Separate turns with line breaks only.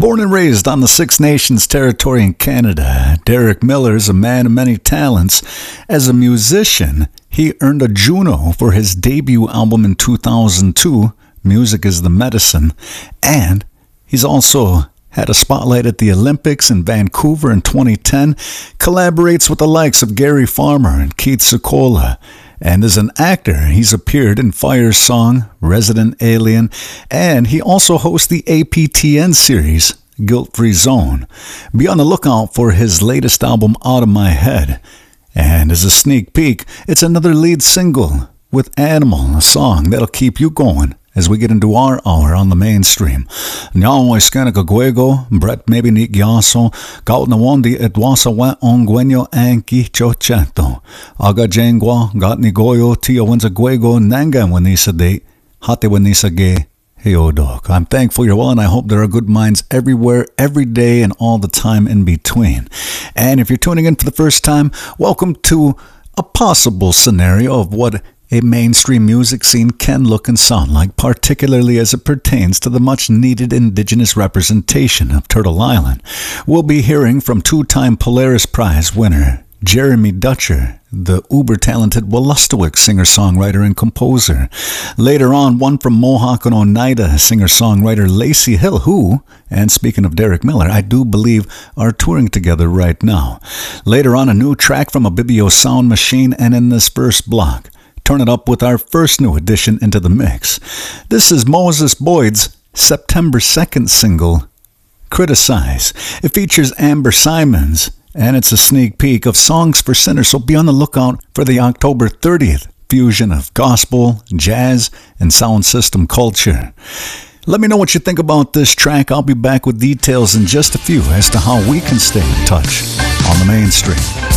Born and raised on the Six Nations territory in Canada, Derek Miller is a man of many talents. As a musician, he earned a Juno for his debut album in 2002, Music is the Medicine, and he's also had a spotlight at the Olympics in Vancouver in 2010, collaborates with the likes of Gary Farmer and Keith Secola, and as an actor, he's appeared in Fire's Song, Resident Alien, and he also hosts the APTN series, Guilt-Free Zone. Be on the lookout for his latest album, Out of My Head. And as a sneak peek, it's another lead single with Animal, a song that'll keep you going as we get into our hour on the mainstream. Nyaw iskana kaguego, Brett maybe ni gyaso, gaut na wondi edwasa wa ongwenyo anki chochato. Aga jengwa, gat ni goyo, tia wenza guego, nanga wenisa de, hate wenisa ge. Hey, dog. I'm thankful you're well, and I hope there are good minds everywhere, every day, and all the time in between. And if you're tuning in for the first time, welcome to a possible scenario of what a mainstream music scene can look and sound like, particularly as it pertains to the much-needed Indigenous representation of Turtle Island. We'll be hearing from two-time Polaris Prize winner Jeremy Dutcher, the uber-talented Wolastoqiyik singer-songwriter and composer. Later on, one from Mohawk and Oneida singer-songwriter Lacey Hill, who, and speaking of Derek Miller, I do believe are touring together right now. Later on, a new track from Abibio Sound Machine, and in this first block, turn it up with our first new addition into the mix. This is Moses Boyd's September 2nd single, Criticize. It features Amber Simons, and it's a sneak peek of Songs for Sinners, so be on the lookout for the October 30th fusion of gospel, jazz, and sound system culture. Let me know what you think about this track. I'll be back with details in just a few as to how we can stay in touch on the mainstream.